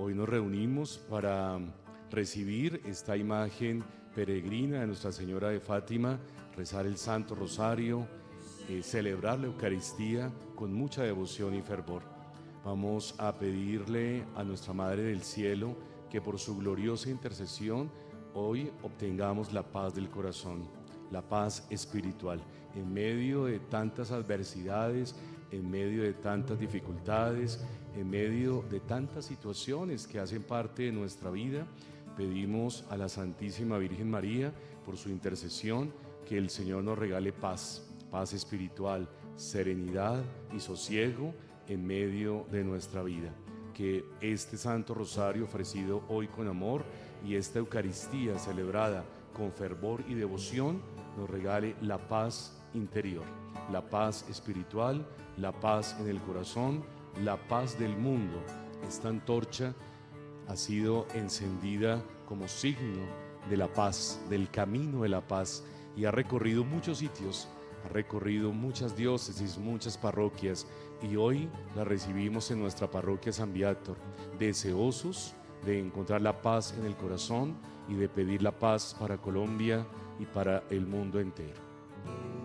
Hoy nos reunimos para recibir esta imagen peregrina de Nuestra Señora de Fátima, rezar el Santo Rosario, celebrar la Eucaristía con mucha devoción y fervor. Vamos a pedirle a nuestra Madre del Cielo que por su gloriosa intercesión hoy obtengamos la paz del corazón, la paz espiritual, en medio de tantas adversidades, en medio de tantas dificultades, en medio de tantas situaciones que hacen parte de nuestra vida. Pedimos a la Santísima Virgen María, por su intercesión, que el Señor nos regale paz, paz espiritual, serenidad y sosiego en medio de nuestra vida. Que este Santo Rosario ofrecido hoy con amor y esta Eucaristía celebrada con fervor y devoción nos regale la paz interior, la paz espiritual, la paz en el corazón, la paz del mundo. Esta antorcha ha sido encendida como signo de la paz, del camino de la paz, y ha recorrido muchos sitios, ha recorrido muchas diócesis, muchas parroquias, y hoy la recibimos en nuestra parroquia San Viator, deseosos de encontrar la paz en el corazón y de pedir la paz para Colombia y para el mundo entero.